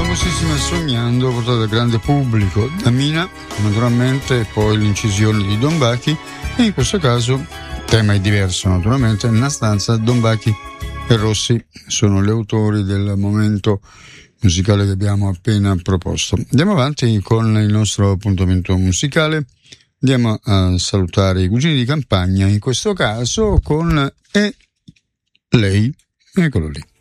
famosissima Sognando, portata al grande pubblico da Mina, naturalmente, poi l'incisione di Don Bachi, e in questo caso il tema è diverso, naturalmente. Una stanza, Don Bachi e Rossi sono gli autori del momento musicale che abbiamo appena proposto. Andiamo avanti con il nostro appuntamento musicale. Andiamo a salutare i cugini di campagna, in questo caso con E lei, eccolo lì.